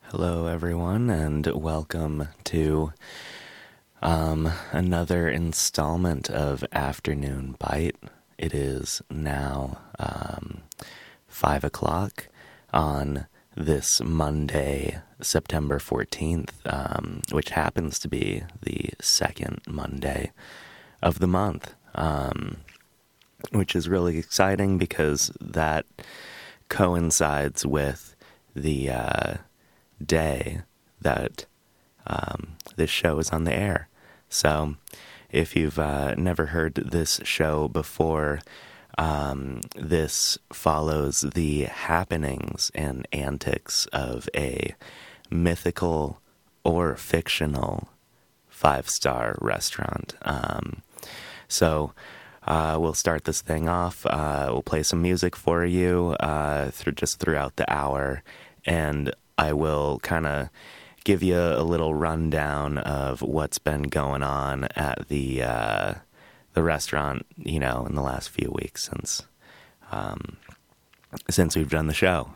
Hello, everyone, and welcome to another installment of Afternoon Bite. It is now 5 o'clock on this Monday, September 14th, which happens to be the second Monday of the month, which is really exciting because that coincides with the day that this show is on the air. So if you've never heard this show before, this follows the happenings and antics of a mythical or fictional five-star restaurant. So we'll start this thing off. We'll play some music for you throughout the hour, and I will kind of give you a little rundown of what's been going on at the restaurant, in the last few weeks since we've done the show.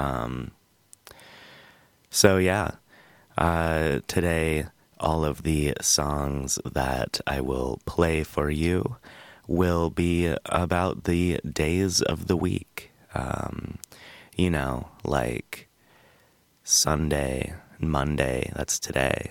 Today all of the songs that I will play for you will be about the days of the week. Like Sunday, Monday, that's today,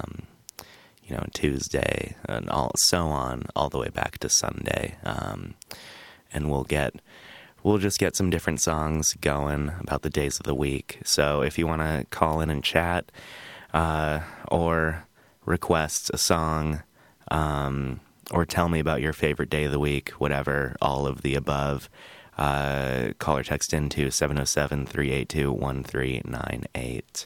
Tuesday, and so on, all the way back to Sunday. And we'll just get some different songs going about the days of the week. So if you want to call in and chat, or request a song, or tell me about your favorite day of the week, whatever, all of the above, call or text into 707-382-1398.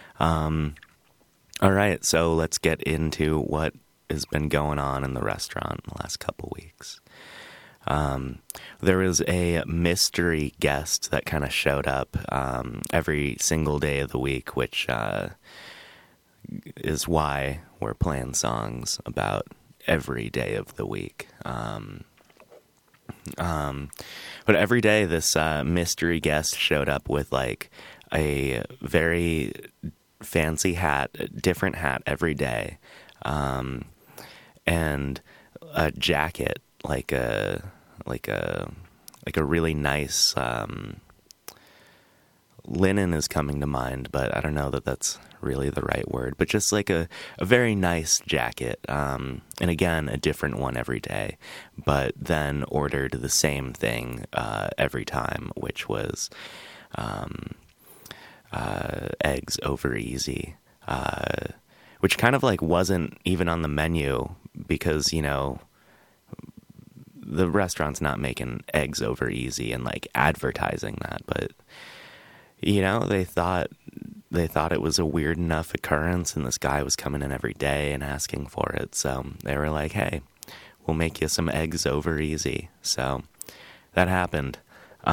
All right, so let's get into what has been going on in the restaurant in the last couple weeks. There was a mystery guest that kind of showed up every single day of the week, which is why we're playing songs about every day of the week. But every day this mystery guest showed up with like a very fancy hat, a different hat every day, and a jacket, like a really nice linen is coming to mind, but I don't know that that's really the right word, but just like a very nice jacket, and again, a different one every day, but then ordered the same thing every time, which was eggs over easy, which kind of like wasn't even on the menu because, the restaurant's not making eggs over easy and like advertising that, but they thought it was a weird enough occurrence, and this guy was coming in every day and asking for it. So they were like, hey, we'll make you some eggs over easy. So that happened.